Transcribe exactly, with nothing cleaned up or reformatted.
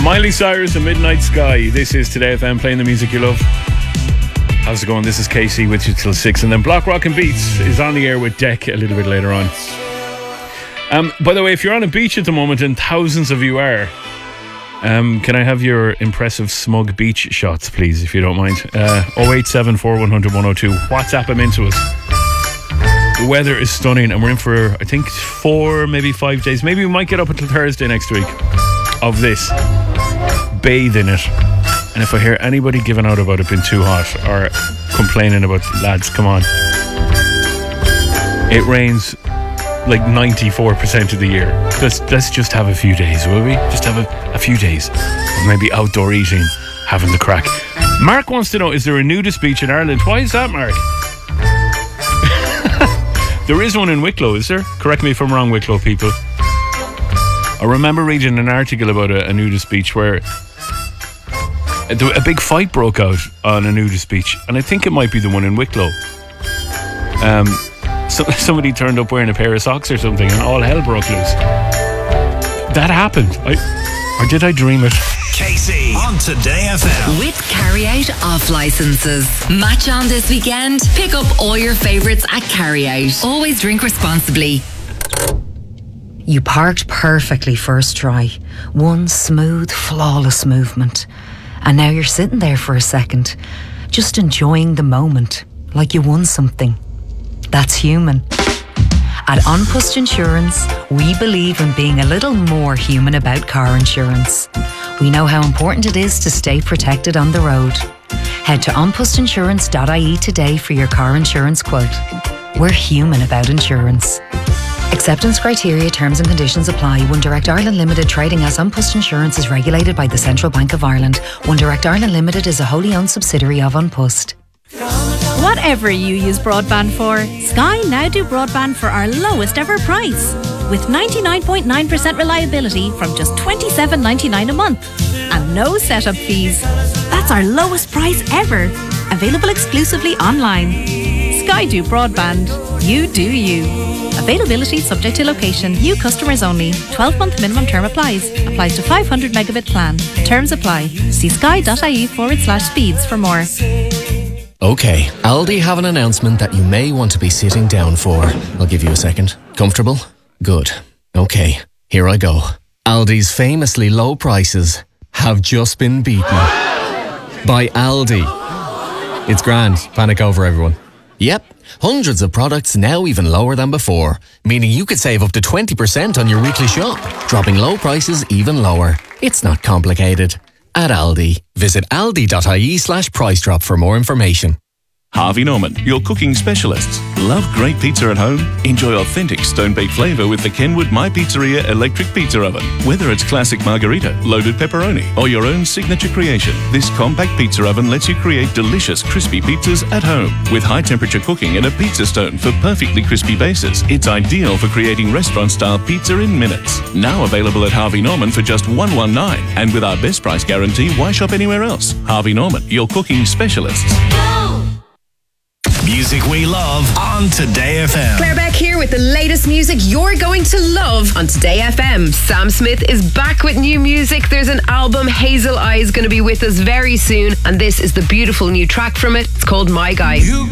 Miley Cyrus and Midnight Sky. This is Today F M, playing the music you love. How's it going? This is Casey with you till six, and then Block Rockin' Beats is on the air with Deck a little bit later on. Um, by the way, if you're on a beach at the moment, and thousands of you are, um, can I have your impressive smug beach shots, please, if you don't mind? Uh, oh eight seven four one hundred one oh two. WhatsApp them into us. The weather is stunning, and we're in for, I think, four, maybe five days. Maybe we might get up until Thursday next week of this. Bathe in it. And if I hear anybody giving out about it being too hot or complaining about, lads, come on. It rains like ninety-four percent of the year. Let's, let's just have a few days, will we? Just have a, a few days of maybe outdoor eating, having the crack. Mark wants to know, is there a nudist beach in Ireland? Why is that, Mark? There is one in Wicklow, is there? Correct me if I'm wrong, Wicklow people. I remember reading an article about a, a nudist beach where a, a big fight broke out on a nudist beach, and I think it might be the one in Wicklow. Um, so, somebody turned up wearing a pair of socks or something, and all hell broke loose. That happened. I, or did I dream it? Casey on Today F M. With Carryout off licenses. Match on this weekend. Pick up all your favourites at Carryout. Always drink responsibly. You parked perfectly first try. One smooth, flawless movement. And now you're sitting there for a second, just enjoying the moment, like you won something. That's human. At An Post Insurance, we believe in being a little more human about car insurance. We know how important it is to stay protected on the road. Head to an post insurance dot I E today for your car insurance quote. We're human about insurance. Acceptance criteria, terms and conditions apply. One Direct Ireland Limited, trading as An Post Insurance, is regulated by the Central Bank of Ireland. One Direct Ireland Limited is a wholly owned subsidiary of An Post. Whatever you use broadband for, Sky now do broadband for our lowest ever price. With ninety-nine point nine percent reliability from just twenty-seven ninety-nine a month. And no setup fees. That's our lowest price ever. Available exclusively online. Sky do broadband. You do you. Availability subject to location. New customers only. twelve month minimum term applies. Applies to five hundred megabit plan. Terms apply. See sky.ie forward slash speeds for more. Okay, Aldi have an announcement that you may want to be sitting down for. I'll give you a second. Comfortable? Good. Okay, here I go. Aldi's famously low prices have just been beaten by Aldi. It's grand. Panic over, everyone. Yep, hundreds of products now even lower than before, meaning you could save up to twenty percent on your weekly shop, dropping low prices even lower. It's not complicated. At Aldi. Visit aldi.ie slash price drop for more information. Harvey Norman, your cooking specialists. Love great pizza at home? Enjoy authentic stone-baked flavour with the Kenwood My Pizzeria electric pizza oven. Whether it's classic margarita, loaded pepperoni, or your own signature creation, this compact pizza oven lets you create delicious crispy pizzas at home. With high-temperature cooking and a pizza stone for perfectly crispy bases, it's ideal for creating restaurant-style pizza in minutes. Now available at Harvey Norman for just one hundred nineteen, and with our best price guarantee, why shop anywhere else? Harvey Norman, your cooking specialists. Music we love on Today F M. Claire Beck here with the latest music you're going to love on Today F M. Sam Smith is back with new music. There's an album, Hazel Eyes, going to be with us very soon, and this is the beautiful new track from it. It's called My Guy. You